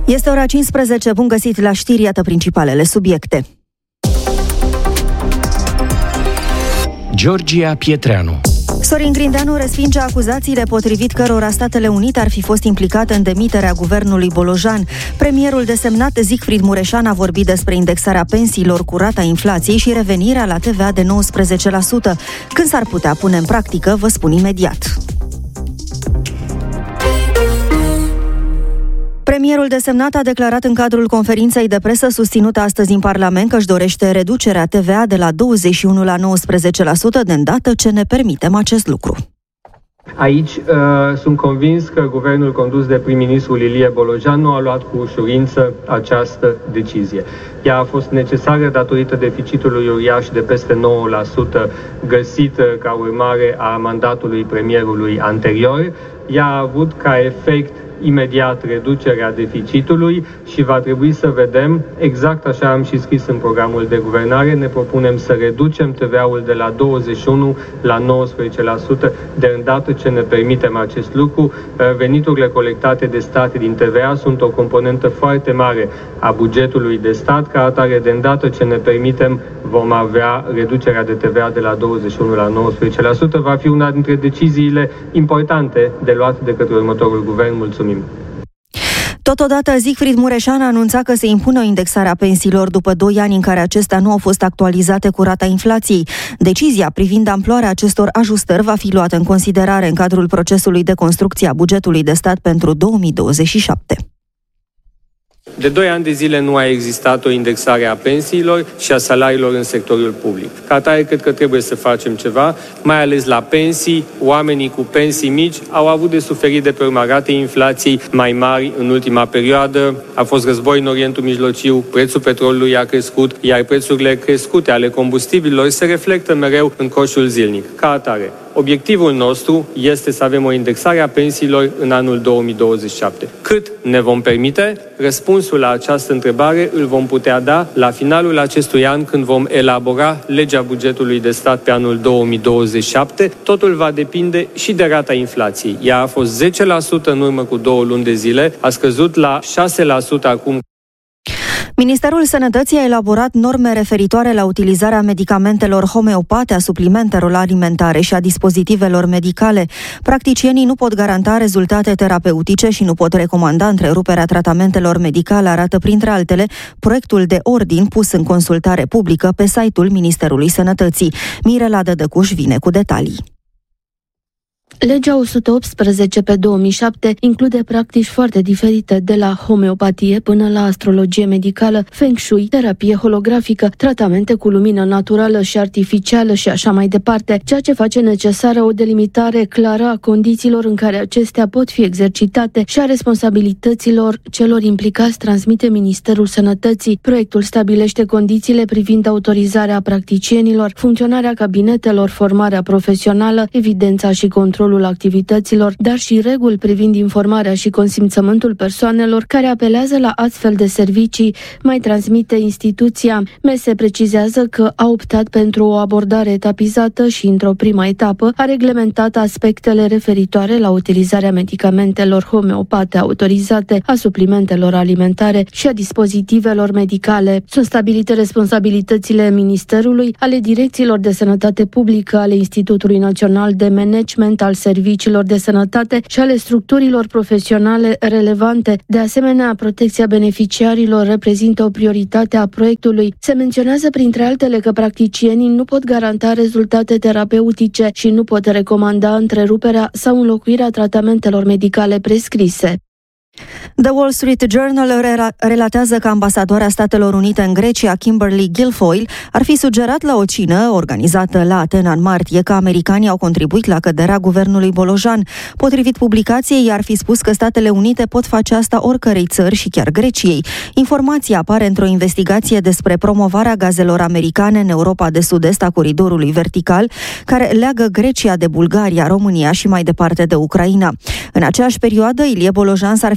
Este ora 15, bun găsit la știri, iată principalele subiecte. Georgia Pietreanu. Sorin Grindeanu respinge acuzațiile potrivit cărora Statele Unite ar fi fost implicat în demiterea guvernului Bolojan. Premierul desemnat Siegfried Mureșan a vorbit despre indexarea pensiilor cu rata inflației și revenirea la TVA de 19%. Când s-ar putea pune în practică, vă spun imediat. Premierul desemnat a declarat în cadrul conferinței de presă susținută astăzi în Parlament că își dorește reducerea TVA de la 21 la 19% de îndată ce ne permitem acest lucru. Aici sunt convins că guvernul condus de prim-ministrul Ilie Bolojan nu a luat cu ușurință această decizie. Ea a fost necesară datorită deficitului uriaș de peste 9% găsit ca urmare a mandatului premierului anterior. Ea a avut ca efect imediat reducerea deficitului și va trebui să vedem, exact așa am și scris în programul de guvernare, ne propunem să reducem TVA-ul de la 21 la 19% de îndată ce ne permitem acest lucru. Veniturile colectate de stat din TVA sunt o componentă foarte mare a bugetului de stat, ca atare de îndată ce ne permitem vom avea reducerea de TVA de la 21 la 19%. Va fi una dintre deciziile importante de luat de către următorul guvern. Mulțumim! Totodată, Siegfried Mureșan a anunțat că se impune o indexare a pensiilor după 2 ani în care acestea nu au fost actualizate cu rata inflației. Decizia privind amploarea acestor ajustări va fi luată în considerare în cadrul procesului de construcție a bugetului de stat pentru 2027. De 2 ani de zile nu a existat o indexare a pensiilor și a salariilor în sectorul public. Ca atare, cred că trebuie să facem ceva, mai ales la pensii. Oamenii cu pensii mici au avut de suferit de pe urma ratei inflației mai mari în ultima perioadă. A fost război în Orientul Mijlociu, prețul petrolului a crescut, iar prețurile crescute ale combustibililor se reflectă mereu în coșul zilnic. Ca atare, obiectivul nostru este să avem o indexare a pensiilor în anul 2027. Cât ne vom permite? Răspunsul la această întrebare îl vom putea da la finalul acestui an, când vom elabora legea bugetului de stat pe anul 2027. Totul va depinde și de rata inflației. Ea a fost 10% în urmă cu 2 luni de zile, a scăzut la 6% acum. Ministerul Sănătății a elaborat norme referitoare la utilizarea medicamentelor homeopate, a suplimentelor alimentare și a dispozitivelor medicale. Practicienii nu pot garanta rezultate terapeutice și nu pot recomanda întreruperea tratamentelor medicale, arată printre altele proiectul de ordin pus în consultare publică pe site-ul Ministerului Sănătății. Mirela Dădăcuș vine cu detalii. Legea 118 pe 2007 include practici foarte diferite, de la homeopatie până la astrologie medicală, feng shui, terapie holografică, tratamente cu lumină naturală și artificială și așa mai departe, ceea ce face necesară o delimitare clară a condițiilor în care acestea pot fi exercitate și a responsabilităților celor implicați, transmite Ministerul Sănătății. Proiectul stabilește condițiile privind autorizarea practicienilor, funcționarea cabinetelor, formarea profesională, evidența și controlul activităților, dar și reguli privind informarea și consimțământul persoanelor care apelează la astfel de servicii, mai transmite instituția. MESE precizează că a optat pentru o abordare etapizată și, într-o primă etapă, a reglementat aspectele referitoare la utilizarea medicamentelor homeopate autorizate, a suplimentelor alimentare și a dispozitivelor medicale. Sunt stabilite responsabilitățile Ministerului, ale direcțiilor de sănătate publică, ale Institutului Național de Management al Serviciilor de Sănătate și ale structurilor profesionale relevante. De asemenea, protecția beneficiarilor reprezintă o prioritate a proiectului. Se menționează printre altele că practicienii nu pot garanta rezultate terapeutice și nu pot recomanda întreruperea sau înlocuirea tratamentelor medicale prescrise. The Wall Street Journal relatează că ambasadoarea Statelor Unite în Grecia, Kimberly Guilfoyle, ar fi sugerat la o cină organizată la Atena în martie că americanii au contribuit la căderea guvernului Bolojan. Potrivit publicației, ar fi spus că Statele Unite pot face asta oricărei țări și chiar Greciei. Informația apare într-o investigație despre promovarea gazelor americane în Europa de Sud-Est a coridorului vertical, care leagă Grecia de Bulgaria, România și mai departe de Ucraina. În aceeași perioadă, Ilie Bolojan s-ar fi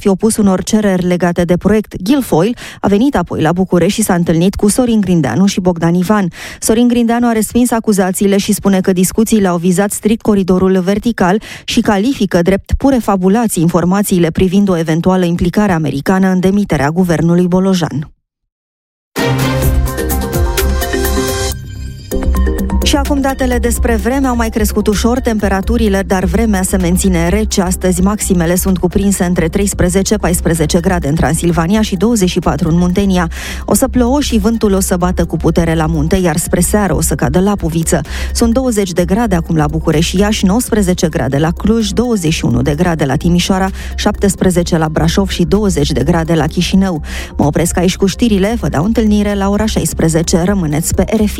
fi opus unor cereri legate de proiect Guilfoyle, a venit apoi la București și s-a întâlnit cu Sorin Grindeanu și Bogdan Ivan. Sorin Grindeanu a respins acuzațiile și spune că discuțiile au vizat strict coridorul vertical și califică drept pure fabulații informațiile privind o eventuală implicare americană în demiterea guvernului Bolojan. Și acum datele despre vreme. Au mai crescut ușor temperaturile, dar vremea se menține rece. Astăzi maximele sunt cuprinse între 13-14 grade în Transilvania și 24 în Muntenia. O să plouă și vântul o să bată cu putere la munte, iar spre seară o să cadă lapuviță. Sunt 20 de grade acum la București și Iași, 19 grade la Cluj, 21 de grade la Timișoara, 17 la Brașov și 20 de grade la Chișinău. Mă opresc aici cu știrile, vă dau întâlnire la ora 16. Rămâneți pe RFI.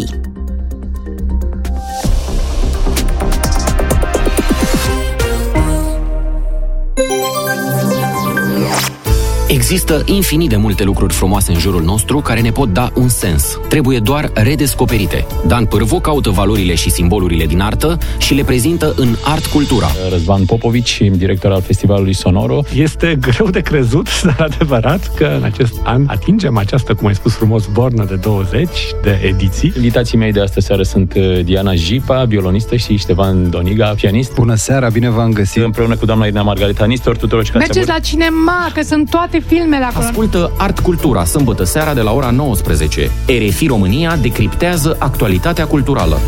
Există infinit de multe lucruri frumoase în jurul nostru care ne pot da un sens. Trebuie doar redescoperite. Dan Pârvu caută valorile și simbolurile din artă și le prezintă în Art Cultura. Răzvan Popovici, director al Festivalului Sonoro. Este greu de crezut, dar adevărat că în acest an atingem această, cum ai spus frumos, bornă de 20 de ediții. Invitații mei de astă seară sunt Diana Jipa, violonistă, și Ștefan Doniga, pianist. Bună seara, bine v-am găsit! Împreună cu doamna Irina Margarita Nistor, tuturor. Mergeți la cinema, că sunt toate filmele acolo. Ascultă Art Cultura, sâmbătă seara de la ora 19. RFI România decriptează actualitatea culturală.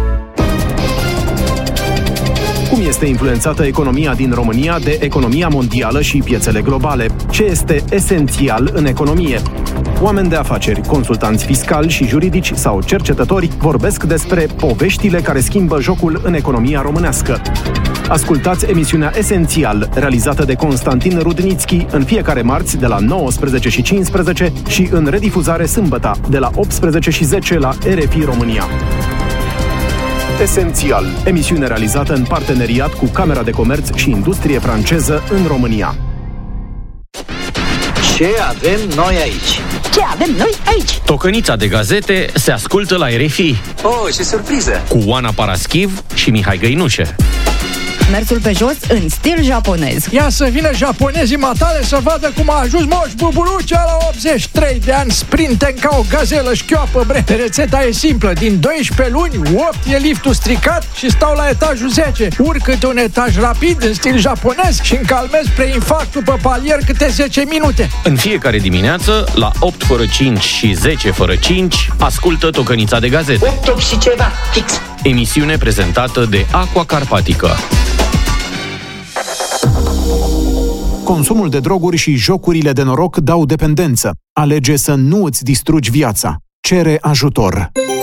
Cum este influențată economia din România de economia mondială și piețele globale? Ce este esențial în economie? Oameni de afaceri, consultanți fiscali și juridici sau cercetători vorbesc despre poveștile care schimbă jocul în economia românească. Ascultați emisiunea Esențial, realizată de Constantin Rudnițchi, în fiecare marți de la 19:15 și în redifuzare sâmbătă de la 18:10 la RFI România. Esențial, emisiune realizată în parteneriat cu Camera de Comerț și Industrie franceză în România. Ce avem noi aici? Ce avem noi aici? Tocănița de gazete se ascultă la RFI. Oh, ce surpriză! Cu Oana Paraschiv și Mihai Găinușe. Mersul pe jos în stil japonez. Ia să vină japonezii matale să vadă cum a ajuns Moș Buburucea la 83 de ani, sprinten ca o gazelă șchioapă, bre. Rețeta e simplă, din 12 luni, 8 e liftul stricat și stau la etajul 10. Urc câte un etaj rapid în stil japonez și încalmez preinfarctul pe palier câte 10 minute. În fiecare dimineață, la 8 fără 5 și 10 fără 5, ascultă Tocănița de gazete. 8 și ceva, fix. Emisiune prezentată de Aqua Carpatica. Consumul de droguri și jocurile de noroc dau dependență. Alege să nu îți distrugi viața. Cere ajutor.